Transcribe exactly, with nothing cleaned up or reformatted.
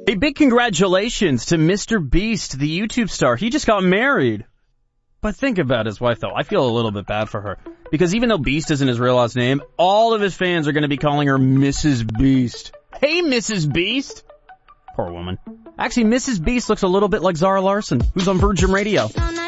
Hey, big congratulations to Mister Beast, the YouTube star. He just got married. But think about his wife, though. I feel a little bit bad for her. Because even though Beast isn't his real last name, all of his fans are going to be calling her Missus Beast. Hey, Missus Beast. Poor woman. Actually, Missus Beast looks a little bit like Zara Larson, who's on Virgin Radio.